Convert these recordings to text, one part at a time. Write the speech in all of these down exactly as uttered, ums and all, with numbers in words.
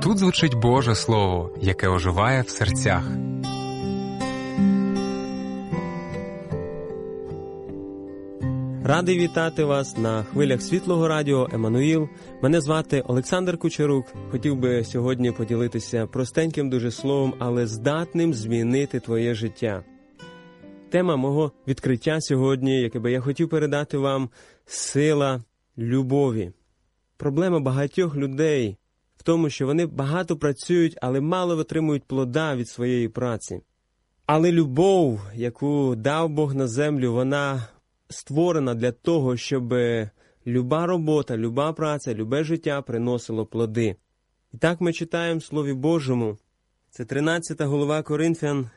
Тут звучить Боже Слово, яке оживає в серцях. Радий вітати вас на хвилях Світлого Радіо Еммануїл. Мене звати Олександр Кучерук. Хотів би сьогодні поділитися простеньким дуже словом, але здатним змінити твоє життя. Тема мого відкриття сьогодні, яке би я хотів передати вам – сила любові. Проблема багатьох людей в тому, що вони багато працюють, але мало витримують плода від своєї праці. Але любов, яку дав Бог на землю, вона створена для того, щоб люба робота, люба праця, любе життя приносило плоди. І так ми читаємо в Слові Божому. Це тринадцята глава Коринфян,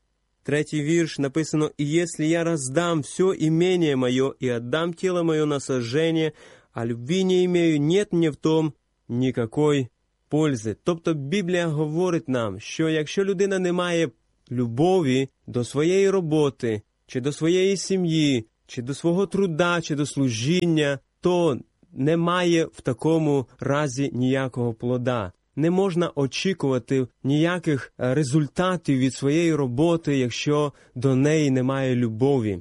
третій вірш, написано: «И если я раздам все имение мое и отдам тело мое на сожжение, а любви не имею, нет мне в том никакой пользи». Тобто Біблія говорить нам, що якщо людина не має любові до своєї роботи, чи до своєї сім'ї, чи до свого труда, чи до служіння, то немає в такому разі ніякого плода. Не можна очікувати ніяких результатів від своєї роботи, якщо до неї немає любові.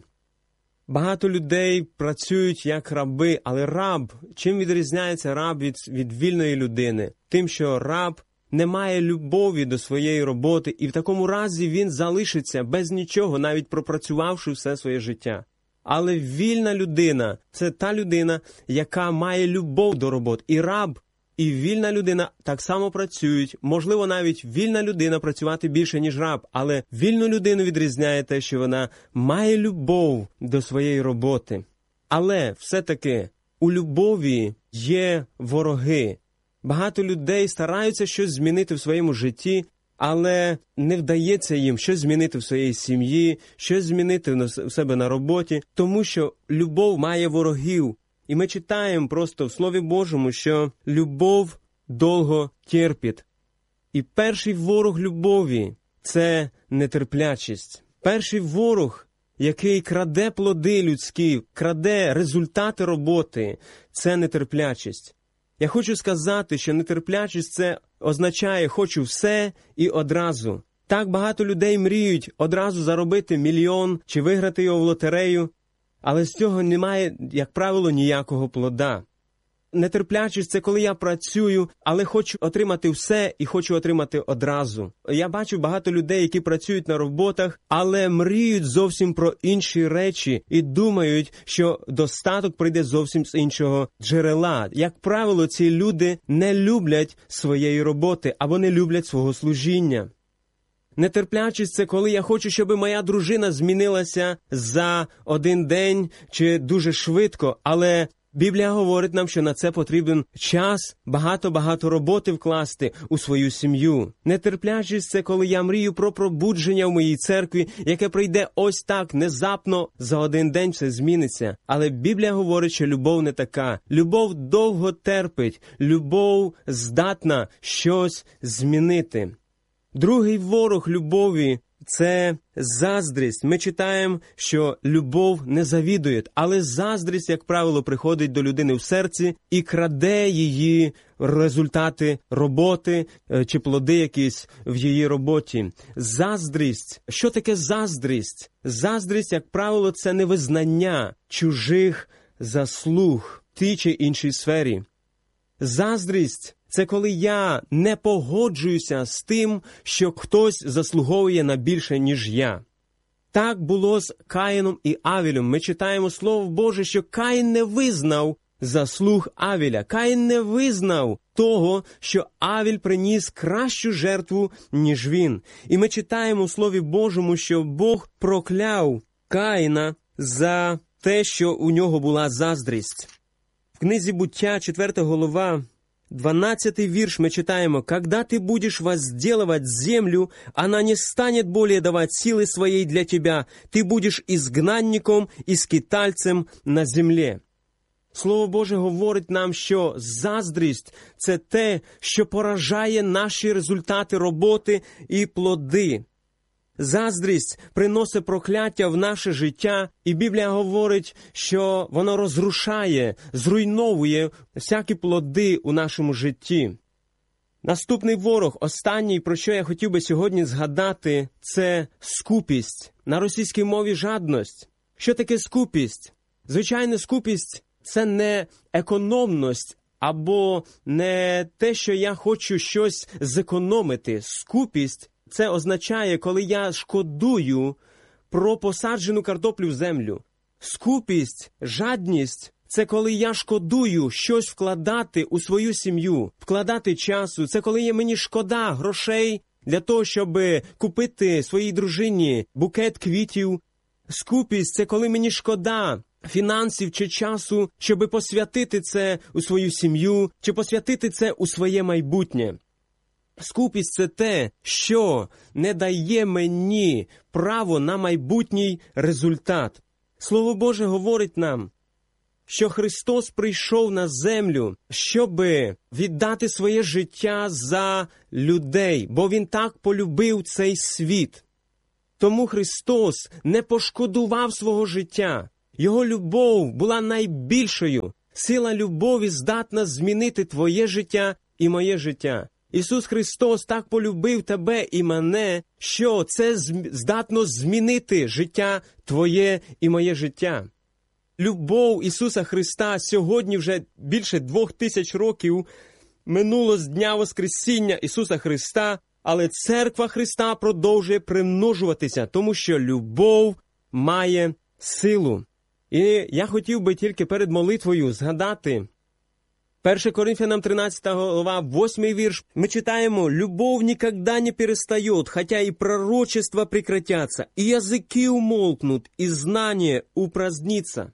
Багато людей працюють як раби, але раб, чим відрізняється раб від, від вільної людини? Тим, що раб не має любові до своєї роботи, і в такому разі він залишиться без нічого, навіть пропрацювавши все своє життя. Але вільна людина – це та людина, яка має любов до роботи. І раб, і вільна людина так само працюють. Можливо, навіть вільна людина працювати більше, ніж раб. Але вільну людину відрізняє те, що вона має любов до своєї роботи. Але все-таки у любові є вороги. Багато людей стараються щось змінити в своєму житті, але не вдається їм щось змінити в своїй сім'ї, щось змінити в себе на роботі, тому що любов має ворогів. І ми читаємо просто в Слові Божому, що любов довго терпить. І перший ворог любові – це нетерплячість. Перший ворог, який краде плоди людські, краде результати роботи – це нетерплячість. Я хочу сказати, що нетерплячість – це означає «хочу все і одразу». Так багато людей мріють одразу заробити мільйон чи виграти його в лотерею, але з цього немає, як правило, ніякого плода. Нетерплячість – це коли я працюю, але хочу отримати все і хочу отримати одразу. Я бачу багато людей, які працюють на роботах, але мріють зовсім про інші речі і думають, що достаток прийде зовсім з іншого джерела. Як правило, ці люди не люблять своєї роботи або не люблять свого служіння. Нетерплячість – це коли я хочу, щоб моя дружина змінилася за один день чи дуже швидко, але Біблія говорить нам, що на це потрібен час, багато-багато роботи вкласти у свою сім'ю. Нетерплячість – це коли я мрію про пробудження в моїй церкві, яке прийде ось так, внезапно, за один день все зміниться. Але Біблія говорить, що любов не така. Любов довго терпить, любов здатна щось змінити. Другий ворог любові – це заздрість. Ми читаємо, що любов не завідує, але заздрість, як правило, приходить до людини в серці і краде її результати роботи чи плоди якісь в її роботі. Заздрість. Що таке заздрість? Заздрість, як правило, це невизнання чужих заслуг в тій чи іншій сфері. Заздрість – це коли я не погоджуюся з тим, що хтось заслуговує на більше, ніж я. Так було з Каїном і Авелем. Ми читаємо Слово Боже, що Каїн не визнав заслуг Авеля. Каїн не визнав того, що Авель приніс кращу жертву, ніж він. І ми читаємо у Слові Божому, що Бог прокляв Каїна за те, що у нього була заздрість. В книзі Буття, четверта глава, дванадцатый вірш мы читаем: «Когда ты будешь возделывать землю, она не станет более давать силы своей для тебя, ты будешь изгнанником и скитальцем на земле». Слово Боже говорить нам, що заздрість – це те, що поражає наші результати роботи і плоди. Заздрість приносить прокляття в наше життя, і Біблія говорить, що воно розрушає, зруйновує всякі плоди у нашому житті. Наступний ворог, останній, про що я хотів би сьогодні згадати, це скупість. На російській мові жадність. Що таке скупість? Звичайно, скупість – це не економність, або не те, що я хочу щось зекономити. Скупість – це означає, коли я шкодую про посаджену картоплю в землю. Скупість, жадність – це коли я шкодую щось вкладати у свою сім'ю, вкладати часу. Це коли є мені шкода грошей для того, щоб купити своїй дружині букет квітів. Скупість – це коли мені шкода фінансів чи часу, щоб посвятити це у свою сім'ю, чи посвятити це у своє майбутнє. Скупість – це те, що не дає мені право на майбутній результат. Слово Боже говорить нам, що Христос прийшов на землю, щоб віддати своє життя за людей, бо Він так полюбив цей світ. Тому Христос не пошкодував свого життя. Його любов була найбільшою. Сила любові здатна змінити твоє життя і моє життя. Ісус Христос так полюбив тебе і мене, що це здатно змінити життя твоє і моє життя. Любов Ісуса Христа сьогодні вже більше двох тисяч років минуло з дня Воскресіння Ісуса Христа, але Церква Христа продовжує примножуватися, тому що любов має силу. І я хотів би тільки перед молитвою згадати перше Коринфянам тринадцята глава, восьмий вірш. Ми читаємо: «Любов никогда не перестает, хотя и пророчества прекратятся, и языки умолкнут, и знание упразднится».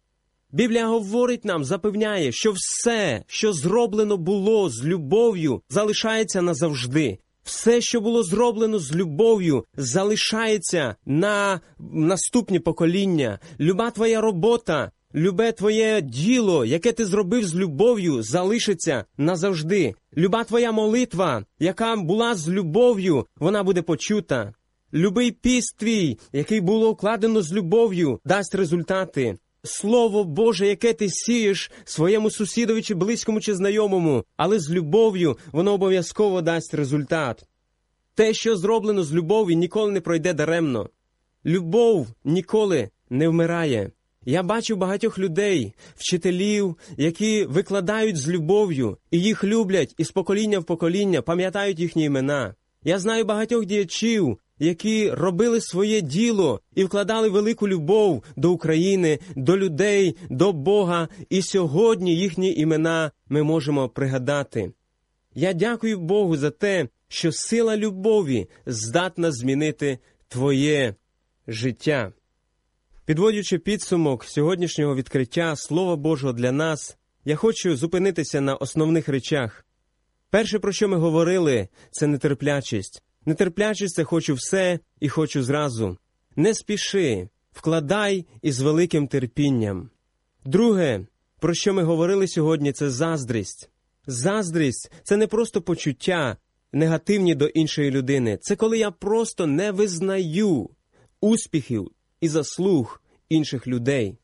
Біблія говорить нам, запевняє, що все, що зроблено було з любов'ю, залишається назавжди. Все, що було зроблено з любов'ю, залишається на наступні покоління. Люба твоя робота, любе твоє діло, яке ти зробив з любов'ю, залишиться назавжди. Люба твоя молитва, яка була з любов'ю, вона буде почута. Любий піст твій, який було вкладено з любов'ю, дасть результати. Слово Боже, яке ти сієш своєму сусідові чи близькому чи знайомому, але з любов'ю, воно обов'язково дасть результат. Те, що зроблено з любов'ю, ніколи не пройде даремно. Любов ніколи не вмирає. Я бачу багатьох людей, вчителів, які викладають з любов'ю, і їх люблять, і з покоління в покоління пам'ятають їхні імена. Я знаю багатьох діячів, які робили своє діло і вкладали велику любов до України, до людей, до Бога, і сьогодні їхні імена ми можемо пригадати. Я дякую Богу за те, що сила любові здатна змінити твоє життя. Підводячи підсумок сьогоднішнього відкриття Слова Божого для нас, я хочу зупинитися на основних речах. Перше, про що ми говорили, це нетерплячість. Нетерплячість – це хочу все і хочу зразу. Не спіши, вкладай із великим терпінням. Друге, про що ми говорили сьогодні, це заздрість. Заздрість – це не просто почуття негативні до іншої людини. Це коли я просто не визнаю успіхів і заслуг інших людей.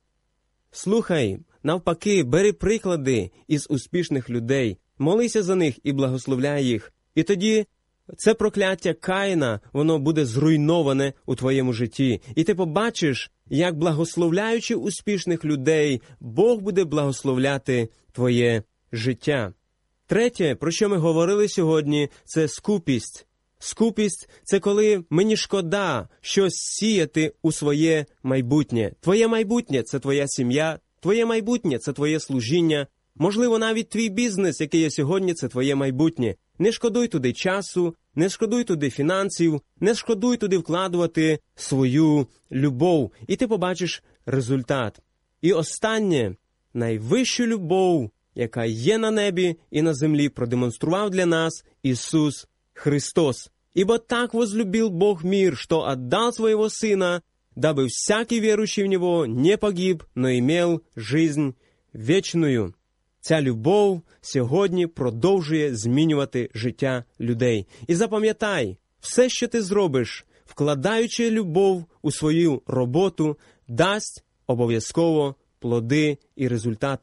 Слухай, навпаки, бери приклади із успішних людей, молися за них і благословляй їх. І тоді це прокляття Каїна, воно буде зруйноване у твоєму житті. І ти побачиш, як благословляючи успішних людей, Бог буде благословляти твоє життя. Третє, про що ми говорили сьогодні, це скупість. Скупість – це коли мені шкода щось сіяти у своє майбутнє. Твоє майбутнє – це твоя сім'я, твоє майбутнє – це твоє служіння. Можливо, навіть твій бізнес, який є сьогодні, це твоє майбутнє. Не шкодуй туди часу, не шкодуй туди фінансів, не шкодуй туди вкладувати свою любов, і ти побачиш результат. І останнє, найвищу любов, яка є на небі і на землі, продемонстрував для нас Ісус Христос. «Ибо так возлюбил Бог мир, что отдал своего Сына, дабы всякий верующий в Него не погиб, но имел жизнь вечную». Ця любов сьогодні продовжує змінювати життя людей. І запам'ятай, все, що ти зробиш, вкладаючи любов у свою роботу, дасть обов'язково плоди і результати.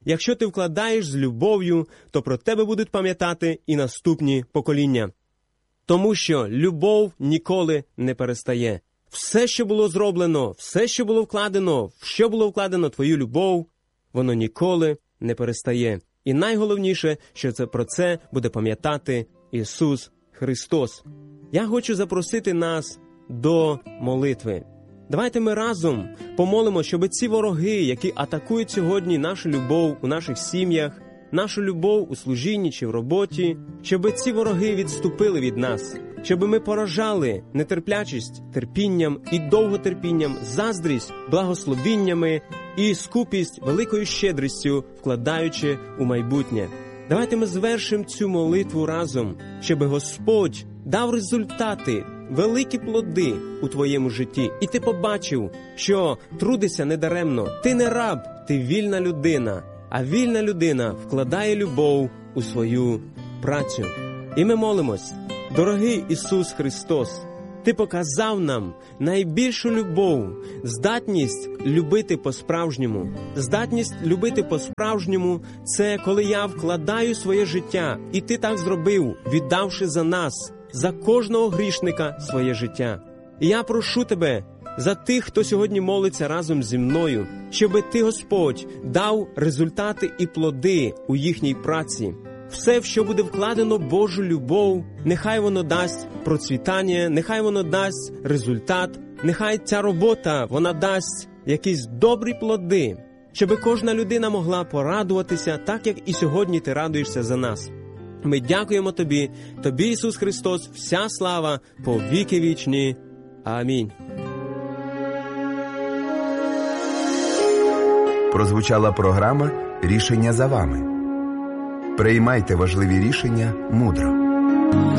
Якщо ти вкладаєш з любов'ю, то про тебе будуть пам'ятати і наступні покоління. Тому що любов ніколи не перестає. Все, що було зроблено, все, що було вкладено, в що було вкладено твою любов, воно ніколи не перестає. І найголовніше, що це про це буде пам'ятати Ісус Христос. Я хочу запросити нас до молитви. Давайте ми разом помолимо, щоб ці вороги, які атакують сьогодні нашу любов у наших сім'ях, нашу любов у служінні чи в роботі, щоб ці вороги відступили від нас, щоб ми поражали нетерплячість терпінням і довготерпінням, заздрість благословіннями і скупість великою щедрістю, вкладаючи у майбутнє. Давайте ми звершимо цю молитву разом, щоб Господь дав результати, великі плоди у твоєму житті. І ти побачив, що трудишся недаремно. Ти не раб, ти вільна людина. А вільна людина вкладає любов у свою працю. І ми молимось. Дорогий Ісус Христос, Ти показав нам найбільшу любов, здатність любити по-справжньому. Здатність любити по-справжньому – це коли я вкладаю своє життя. І Ти так зробив, віддавши за нас, за кожного грішника своє життя. І я прошу Тебе за тих, хто сьогодні молиться разом зі мною, щоби Ти, Господь, дав результати і плоди у їхній праці. Все, в що буде вкладено Божу любов, нехай воно дасть процвітання, нехай воно дасть результат, нехай ця робота, вона дасть якісь добрі плоди, щоби кожна людина могла порадуватися так, як і сьогодні Ти радуєшся за нас. Ми дякуємо Тобі, Тобі, Ісус Христос, вся слава по віки вічні. Амінь. Прозвучала програма «Рішення за вами». Приймайте важливі рішення мудро.